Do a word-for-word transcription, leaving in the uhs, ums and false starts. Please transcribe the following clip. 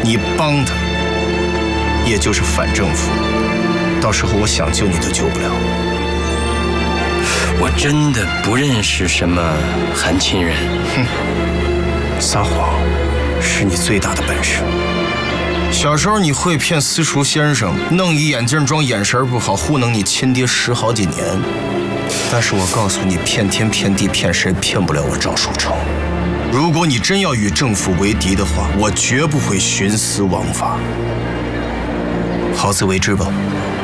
你帮他，也就是反政府。到时候我想救你都救不了。 我真的不认识什么韩亲人。 哼，撒谎是你最大的本事。小时候你会骗私塾先生，弄一眼镜装眼神不好，糊弄你亲爹十好几年。但是我告诉你，骗天骗地骗谁骗不了我赵树成。如果你真要与政府为敌的话，我绝不会徇私枉法。好自为之吧。